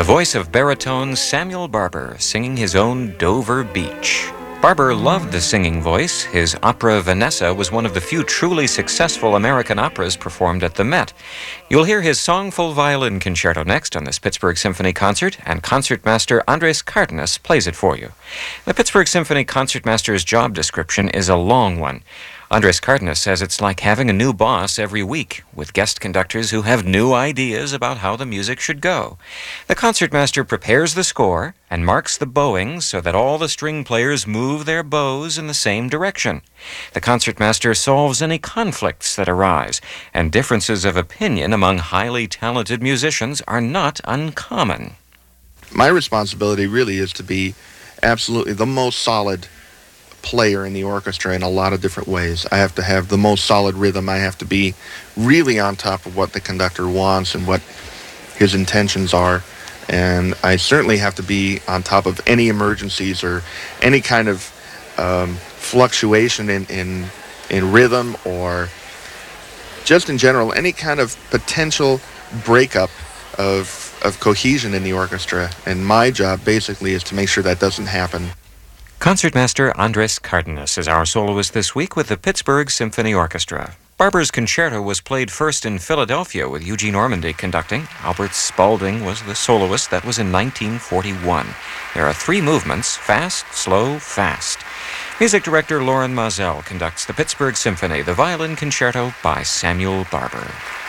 The voice of baritone Samuel Barber singing his own Dover Beach. Barber loved the singing voice. His opera Vanessa was one of the few truly successful American operas performed at the Met. You'll hear his songful violin concerto next on this Pittsburgh Symphony Concert, and concertmaster Andres Cardenas plays it for you. The Pittsburgh Symphony Concertmaster's job description is a long one. Andres Cardenas says it's like having a new boss every week, with guest conductors who have new ideas about how the music should go. The concertmaster prepares the score and marks the bowings so that all the string players move their bows in the same direction. The concertmaster solves any conflicts that arise, and differences of opinion among highly talented musicians are not uncommon. My responsibility really is to be absolutely the most solid player in the orchestra in a lot of different ways. I have to have the most solid rhythm. I have to be really on top of what the conductor wants and what his intentions are. And I certainly have to be on top of any emergencies or any kind of fluctuation in rhythm, or just in general, any kind of potential breakup of cohesion in the orchestra. And my job basically is to make sure that doesn't happen. Concertmaster Andres Cardenas is our soloist this week with the Pittsburgh Symphony Orchestra. Barber's concerto was played first in Philadelphia with Eugene Ormandy conducting. Albert Spaulding was the soloist. That was in 1941. There are 3 movements: fast, slow, fast. Music director Loren Mazel conducts the Pittsburgh Symphony, the violin concerto by Samuel Barber.